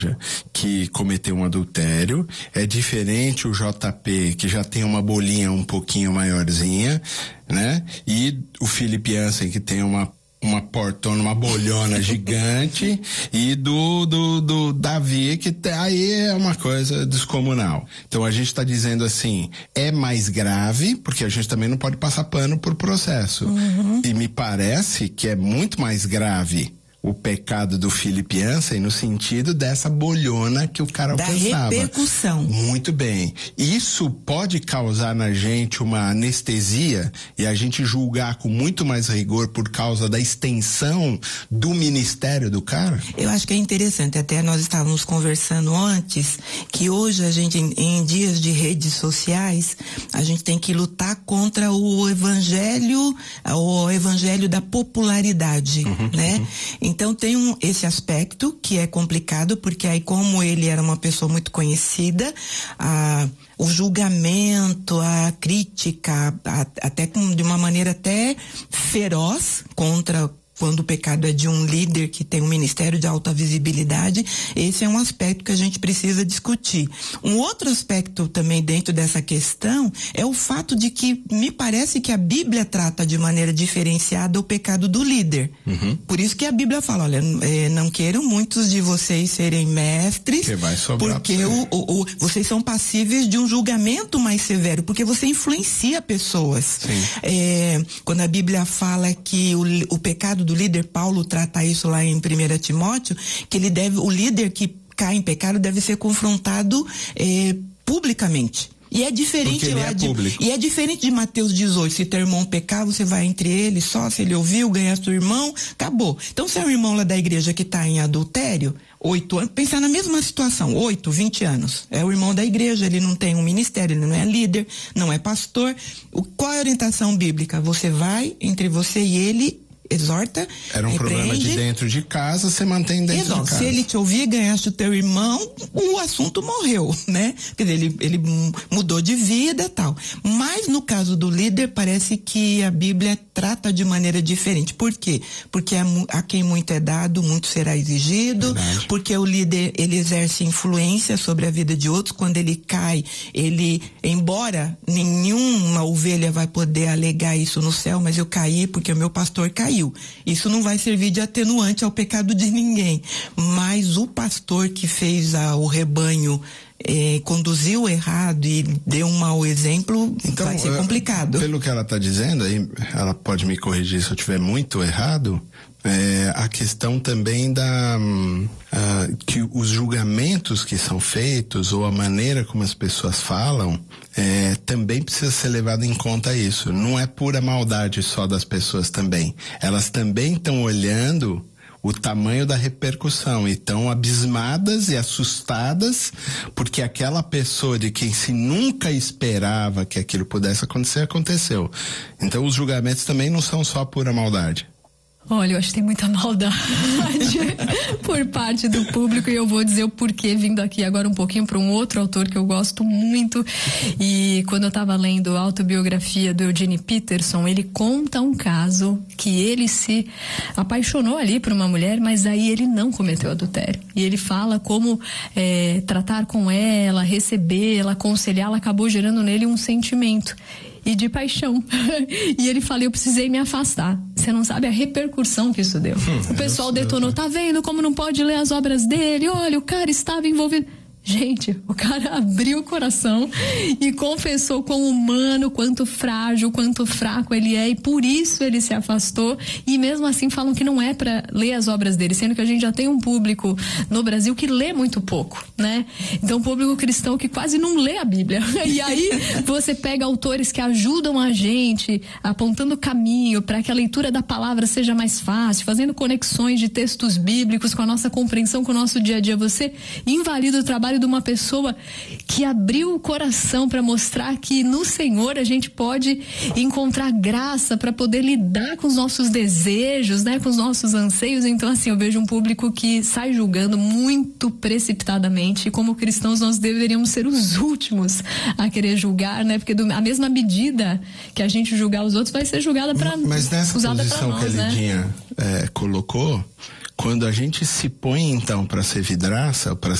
que cometeu um adultério, é diferente o JP, que já tem uma bolinha um pouquinho maiorzinha, né? E o Philip Jansen, que tem uma portona, uma bolhona gigante, e do Davi, que aí é uma coisa descomunal. Então a gente está dizendo assim, é mais grave, porque a gente também não pode passar pano por processo. E me parece que é muito mais grave o pecado do Philip Jansen no sentido dessa bolhona que o cara alcançava. Da repercussão. Muito bem. Isso pode causar na gente uma anestesia e a gente julgar com muito mais rigor por causa da extensão do ministério do cara? Eu acho que é interessante, até nós estávamos conversando antes, que hoje a gente, em dias de redes sociais, a gente tem que lutar contra o evangelho da popularidade, né? Então tem esse aspecto que é complicado, porque aí como ele era uma pessoa muito conhecida, o julgamento, a crítica, até de uma maneira até feroz contra quando o pecado é de um líder que tem um ministério de alta visibilidade, esse é um aspecto que a gente precisa discutir. Um outro aspecto também dentro dessa questão é o fato de que me parece que a Bíblia trata de maneira diferenciada o pecado do líder. Por isso que a Bíblia fala, olha, não queiram muitos de vocês serem mestres, porque vocês são passíveis de um julgamento mais severo, porque você influencia pessoas. Quando a Bíblia fala que o pecado do líder, Paulo trata isso lá em 1 Timóteo, que o líder que cai em pecado deve ser confrontado publicamente. E é diferente é diferente de Mateus 18, se teu irmão pecar, você vai entre eles só, se ele ouviu, ganhar seu irmão, acabou. Então, se é um irmão lá da igreja que está em adultério, 8 anos, pensar na mesma situação, 8, 20 anos, é o irmão da igreja, ele não tem um ministério, ele não é líder, não é pastor. Qual é a orientação bíblica? Você vai entre você e ele, exorta, era um problema de dentro de casa, você mantém dentro de casa. Se ele te ouvir, ganhaste o teu irmão, o assunto morreu, né? Quer dizer, ele mudou de vida e tal. Mas no caso do líder, parece que a Bíblia trata de maneira diferente. Por quê? Porque a quem muito é dado, muito será exigido. Verdade. Porque o líder, ele exerce influência sobre a vida de outros. Quando ele cai, embora nenhuma ovelha vai poder alegar isso no céu, mas eu caí porque o meu pastor caiu. Isso não vai servir de atenuante ao pecado de ninguém. Mas o pastor que fez o rebanho conduziu errado e deu um mau exemplo, então, vai ser complicado. Pelo que ela está dizendo, aí ela pode me corrigir se eu estiver muito errado, a questão também que os julgamentos que são feitos ou a maneira como as pessoas falam também precisa ser levado em conta isso. Não é pura maldade só das pessoas também. Elas também estão olhando o tamanho da repercussão e estão abismadas e assustadas porque aquela pessoa de quem se nunca esperava que aquilo pudesse acontecer, aconteceu. Então os julgamentos também não são só pura maldade. Olha, eu acho que tem muita maldade por parte do público e eu vou dizer o porquê vindo aqui agora um pouquinho para um outro autor que eu gosto muito. E quando eu estava lendo a autobiografia do Eugene Peterson, ele conta um caso que ele se apaixonou ali por uma mulher, mas aí ele não cometeu adultério. E ele fala como tratar com ela, recebê-la, aconselhá-la, acabou gerando nele um sentimento e de paixão. E ele fala, eu precisei me afastar. Você não sabe a repercussão que isso deu. O pessoal detonou, tá vendo como não pode ler as obras dele? Olha, o cara estava envolvido. Gente, o cara abriu o coração e confessou quão humano, quanto frágil, quanto fraco ele é, e por isso ele se afastou. E mesmo assim falam que não é para ler as obras dele, sendo que a gente já tem um público no Brasil que lê muito pouco, né? Então, um público cristão que quase não lê a Bíblia. E aí você pega autores que ajudam a gente, apontando o caminho para que a leitura da palavra seja mais fácil, fazendo conexões de textos bíblicos com a nossa compreensão, com o nosso dia a dia. Você invalida o trabalho de uma pessoa que abriu o coração para mostrar que no Senhor a gente pode encontrar graça para poder lidar com os nossos desejos, né, com os nossos anseios. Então, assim, eu vejo um público que sai julgando muito precipitadamente, e como cristãos nós deveríamos ser os últimos a querer julgar, né, porque a mesma medida que a gente julgar os outros vai ser julgada para mas nessa usada posição nós, que a Lidinha colocou, Quando a gente se põe então para ser vidraça, para